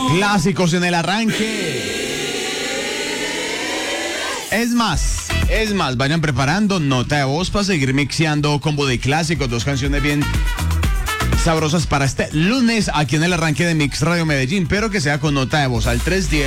Clásicos en el arranque. Es más, vayan preparando nota de voz para seguir mixeando combo de clásicos, 2 canciones bien sabrosas para este lunes aquí en el arranque de Mix Radio Medellín, pero que sea con nota de voz al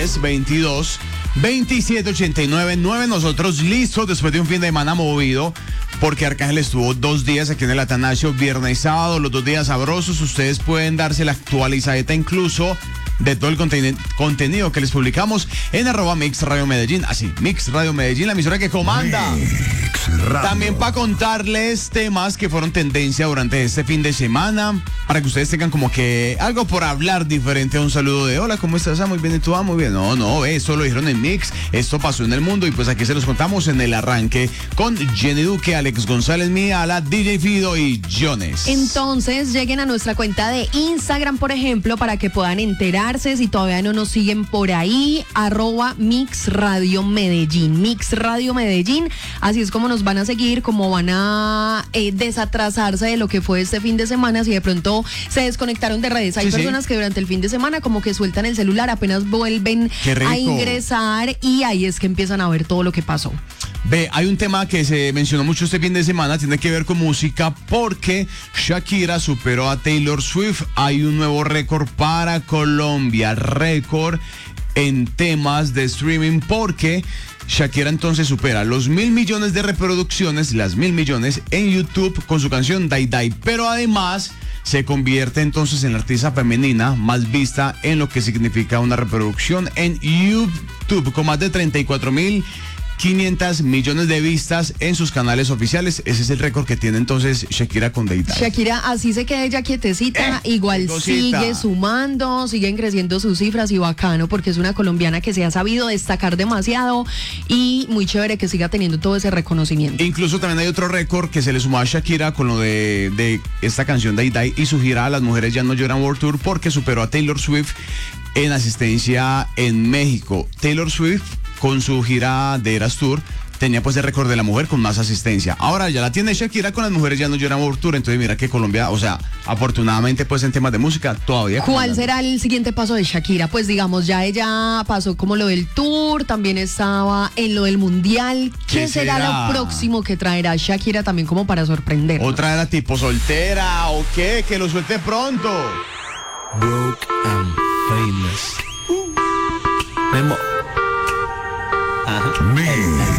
310-22-2789-9. Nosotros listos después de un fin de semana movido, porque Arcángel estuvo 2 días aquí en el Atanasio, viernes y sábado, los 2 días sabrosos. Ustedes pueden darse la actualizadita incluso de todo el contenido que les publicamos en @Mix Radio Medellín. Así, Mix Radio Medellín, la emisora que comanda. También para contarles temas que fueron tendencia durante este fin de semana, para que ustedes tengan como que algo por hablar diferente a un saludo de hola, ¿cómo estás? Muy bien, ¿y tú? Muy bien. No, eso lo dijeron en Mix, esto pasó en el mundo y pues aquí se los contamos en el arranque con Jenny Duque, Alex González, Miala, DJ Fido y Jones. Entonces lleguen a nuestra cuenta de Instagram, por ejemplo, para que puedan enterarse, si todavía no nos siguen por ahí, @Mix Radio Medellín, Mix Radio Medellín. Así es como nos van a seguir, como van a desatrasarse de lo que fue este fin de semana, si de pronto se desconectaron de redes. Hay personas que durante el fin de semana como que sueltan el celular, apenas vuelven a ingresar y ahí es que empiezan a ver todo lo que pasó. Ve, hay un tema que se mencionó mucho este fin de semana, tiene que ver con música, porque Shakira superó a Taylor Swift. Hay un nuevo récord para Colombia, récord en temas de streaming, porque Shakira entonces supera los 1.000 millones de reproducciones, las 1.000 millones en YouTube con su canción Die Die, pero además se convierte entonces en la artista femenina más vista en lo que significa una reproducción en YouTube, con más de 34.500 millones de vistas en sus canales oficiales. Ese es el récord que tiene entonces Shakira con Die Die. Shakira, así se queda ella quietecita, igual sigue sumando, siguen creciendo sus cifras y bacano, porque es una colombiana que se ha sabido destacar demasiado y muy chévere que siga teniendo todo ese reconocimiento. Incluso también hay otro récord que se le sumó a Shakira con lo de esta canción Die Die y su gira Las Mujeres Ya No Lloran World Tour, porque superó a Taylor Swift en asistencia en México. Taylor Swift, con su gira de Eras Tour, tenía pues el récord de la mujer con más asistencia. Ahora ya la tiene Shakira con Las Mujeres Ya No Lloran World Tour. Entonces mira que Colombia, o sea, afortunadamente pues en temas de música todavía. ¿Cuál será el siguiente paso de Shakira? Pues digamos, ya ella pasó como lo del tour, también estaba en lo del mundial. ¿Qué será lo próximo que traerá Shakira también como para sorprender? ¿Otra era tipo soltera o qué? Que lo suelte pronto. Broke and famous. Memo. Me.